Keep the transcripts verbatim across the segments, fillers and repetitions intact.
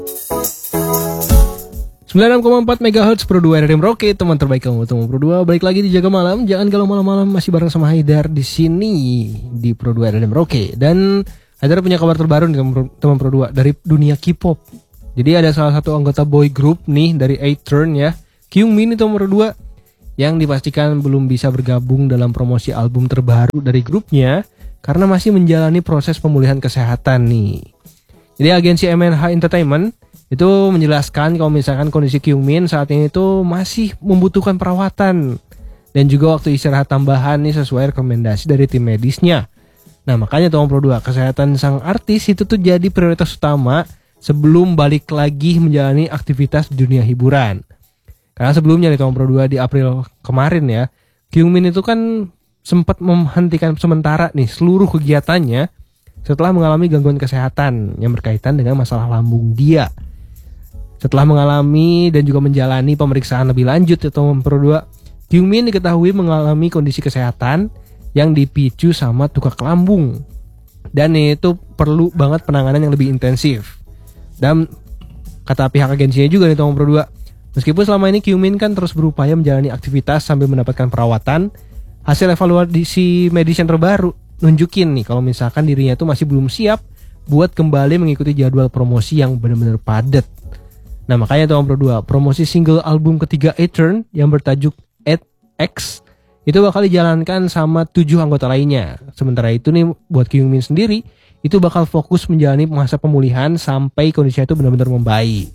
sembilan puluh enam koma empat megahertz Pro dua R R M Rocket, teman terbaik kamu, teman Pro dua. Balik lagi di Jaga Malam. Jangan galau malam-malam, masih bareng sama Haidar di sini di Pro dua R R M Rocket. Dan Haidar punya kabar terbaru nih teman Pro dua dari dunia K-pop. Jadi ada salah satu anggota boy group nih dari A-Turn ya, Kyungmin itu nomor dua, yang dipastikan belum bisa bergabung dalam promosi album terbaru dari grupnya karena masih menjalani proses pemulihan kesehatan nih. Jadi agensi M N H Entertainment itu menjelaskan kalau misalkan kondisi Kyungmin saat ini itu masih membutuhkan perawatan dan juga waktu istirahat tambahan nih sesuai rekomendasi dari tim medisnya. Nah makanya Tom Pro dua, kesehatan sang artis itu tuh jadi prioritas utama sebelum balik lagi menjalani aktivitas di dunia hiburan. Karena sebelumnya nih Tom Pro dua di April kemarin ya, Kyungmin itu kan sempat menghentikan sementara nih seluruh kegiatannya setelah mengalami gangguan kesehatan yang berkaitan dengan masalah lambung dia. Setelah mengalami dan juga menjalani pemeriksaan lebih lanjut atau Pro dua, Kyungmin diketahui mengalami kondisi kesehatan yang dipicu sama tukak lambung. Dan itu perlu banget penanganan yang lebih intensif. Dan kata pihak agensinya juga nih Pro dua, meskipun selama ini Kyungmin kan terus berupaya menjalani aktivitas sambil mendapatkan perawatan, hasil evaluasi medis yang terbaru nunjukin nih kalau misalkan dirinya itu masih belum siap buat kembali mengikuti jadwal promosi yang benar-benar padat. Nah makanya Tom Pro dua, promosi single album ketiga A-Turn yang bertajuk eight X itu bakal dijalankan sama tujuh anggota lainnya. Sementara itu nih buat Kyungmin sendiri itu bakal fokus menjalani masa pemulihan sampai kondisinya itu benar-benar membaik.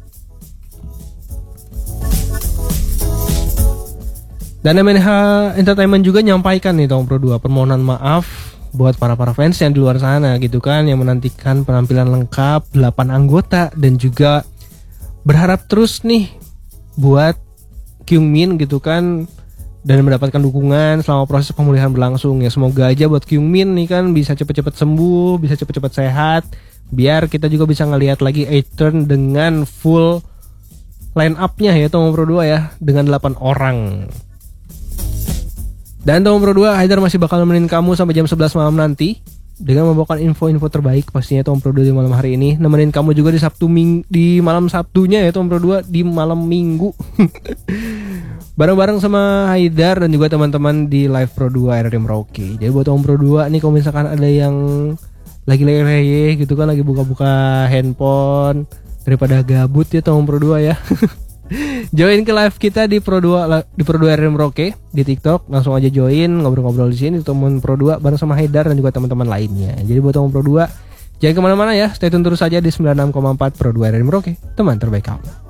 Dan M N H Entertainment juga nyampaikan nih Tom Pro dua permohonan maaf buat para-para fans yang di luar sana gitu kan, yang menantikan penampilan lengkap delapan anggota dan juga berharap terus nih buat Kyungmin gitu kan dan mendapatkan dukungan selama proses pemulihan berlangsung ya. Semoga aja buat Kyungmin nih kan bisa cepet-cepet sembuh, bisa cepet-cepet sehat, biar kita juga bisa ngelihat lagi A-Turn dengan full line up-nya ya Tom Pro dua ya, dengan delapan orang. Dan Tom Pro dua, Haidar masih bakal nemenin kamu sampai jam sebelas malam nanti dengan membawakan info-info terbaik pastinya Tom Pro dua di malam hari ini. Nemenin kamu juga di Sabtu ming- di malam Sabtunya ya Tom Pro dua di malam Minggu. Bareng-bareng sama Haidar dan juga teman-teman di Live Pro dua R R M Rocky. Jadi buat Tom Pro dua nih kalau misalkan ada yang lagi leyeh gitu kan, lagi buka-buka handphone daripada gabut ya Tom Pro dua ya. Join ke live kita di Pro dua di Pro dua R R M Rocky di TikTok, langsung aja join ngobrol-ngobrol di sini teman Pro dua bareng sama Haidar dan juga teman-teman lainnya. Jadi buat teman Pro dua jangan kemana-mana ya, stay tune terus saja di sembilan puluh enam koma empat Pro dua R R M Rocky, teman terbaik kamu.